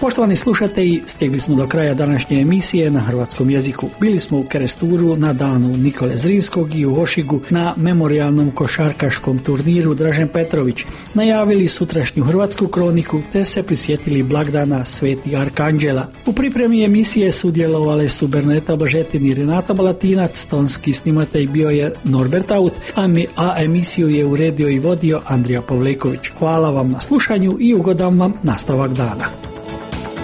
Poštovani slušatelji, stigli smo do kraja današnje emisije na hrvatskom jeziku. Bili smo u Keresturu na danu Nikole Zrinskog i u Ošigu na memorijalnom košarkaškom turniru Dražen Petrović. Najavili sutrašnju hrvatsku kroniku te se prisjetili blagdana Sveti Arkanđela. U pripremi emisije sudjelovale su Berneta Božetin i Renata Balatinac, tonski snimatelj bio je Norbert Aut, a emisiju je uredio i vodio Andrija Pavleković. Hvala vam na slušanju i ugodan vam nastavak dana.